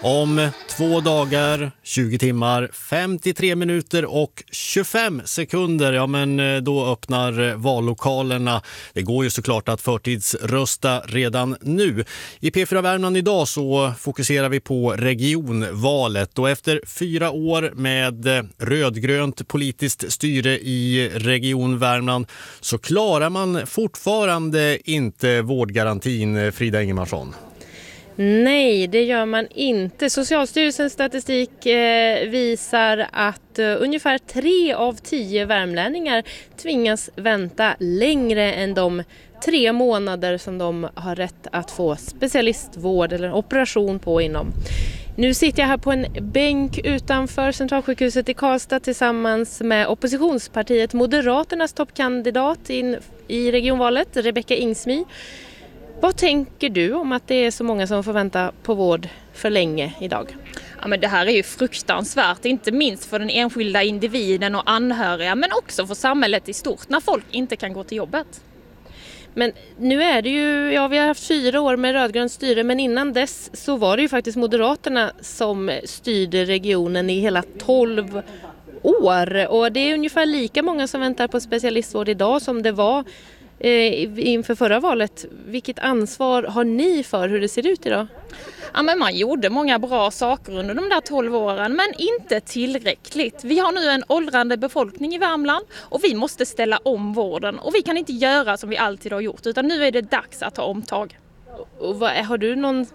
Om 2 dagar, 20 timmar, 53 minuter och 25 sekunder, ja men då öppnar vallokalerna. Det går ju såklart att förtidsrösta redan nu. I P4 Värmland idag så fokuserar vi på regionvalet. Och efter 4 år med rödgrönt politiskt styre i Region Värmland så klarar man fortfarande inte vårdgarantin, Frida Ingemarsson. Nej, det gör man inte. Socialstyrelsens statistik visar att ungefär 3 av 10 värmlänningar tvingas vänta längre än de 3 månader som de har rätt att få specialistvård eller operation på inom. Nu sitter jag här på en bänk utanför Centralsjukhuset i Karlstad tillsammans med oppositionspartiet Moderaternas toppkandidat i regionvalet, Rebecka Ingsmy. Vad tänker du om att det är så många som får vänta på vård för länge idag? Ja, men det här är ju fruktansvärt, inte minst för den enskilda individen och anhöriga, men också för samhället i stort när folk inte kan gå till jobbet. Men nu är det ju, vi har haft 4 år med rödgrönt styre, men innan dess så var det ju faktiskt Moderaterna som styrde regionen i hela 12 år. Och det är ungefär lika många som väntar på specialistvård idag som det var inför förra valet. Vilket ansvar har ni för hur det ser ut idag? Ja, men man gjorde många bra saker under de där 12 åren, men inte tillräckligt. Vi har nu en åldrande befolkning i Värmland och vi måste ställa om vården. Och vi kan inte göra som vi alltid har gjort, utan nu är det dags att ta omtag. Och har du någon...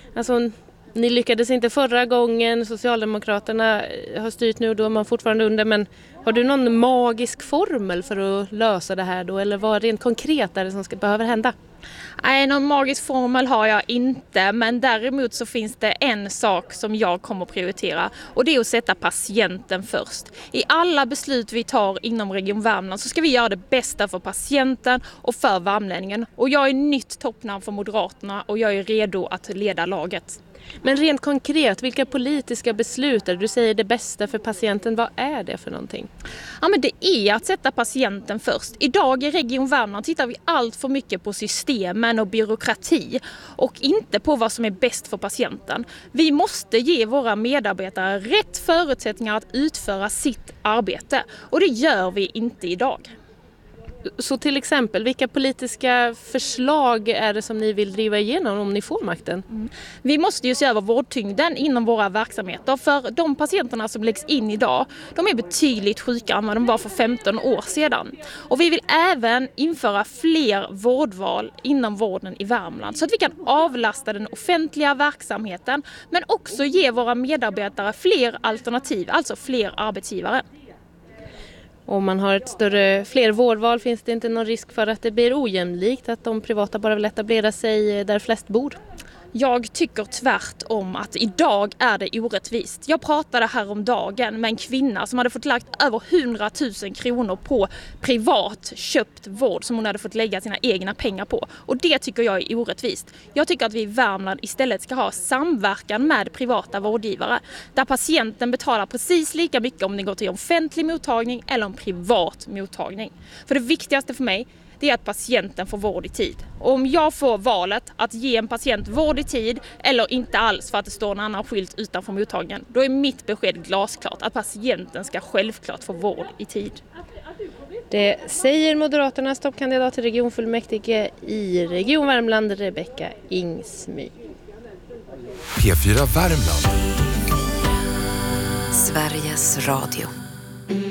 Ni lyckades inte förra gången, Socialdemokraterna har styrt nu och då är man fortfarande under, men har du någon magisk formel för att lösa det här då? Eller vad rent konkret är det som behöver hända? Nej, någon magisk formel har jag inte, men däremot så finns det en sak som jag kommer att prioritera och det är att sätta patienten först. I alla beslut vi tar inom Region Värmland så ska vi göra det bästa för patienten och för värmlänningen. Och jag är nytt toppnamn för Moderaterna och jag är redo att leda laget. Men rent konkret, vilka politiska beslut är det? Du säger det bästa för patienten. Vad är det för någonting? Ja, men det är att sätta patienten först. Idag i Region Värmland tittar vi allt för mycket på systemen och byråkrati och inte på vad som är bäst för patienten. Vi måste ge våra medarbetare rätt förutsättningar att utföra sitt arbete och det gör vi inte idag. Så till exempel, vilka politiska förslag är det som ni vill driva igenom om ni får makten? Vi måste ju se över vårdtyngden inom våra verksamheter. För de patienterna som läggs in idag, de är betydligt sjukare än vad de var för 15 år sedan. Och vi vill även införa fler vårdval inom vården i Värmland. Så att vi kan avlasta den offentliga verksamheten men också ge våra medarbetare fler alternativ, alltså fler arbetsgivare. Om man har fler vårdval finns det inte någon risk för att det blir ojämlikt, att de privata bara vill etablera sig där flest bor? Jag tycker tvärtom att idag är det orättvist. Jag pratade häromdagen med en kvinna som hade fått lagt över 100 000 kronor på privat köpt vård som hon hade fått lägga sina egna pengar på. Och det tycker jag är orättvist. Jag tycker att vi i Värmland istället ska ha samverkan med privata vårdgivare. Där patienten betalar precis lika mycket om det går till en offentlig mottagning eller en privat mottagning. För det viktigaste för mig det är att patienten får vård i tid. Och om jag får valet att ge en patient vård i tid eller inte alls för att det står en annan skylt utanför mottagningen, då är mitt besked glasklart att patienten ska självklart få vård i tid. Det säger Moderaternas toppkandidat till regionfullmäktige i Region Värmland, Rebecka Ingsmy. P4 Värmland. Sveriges Radio.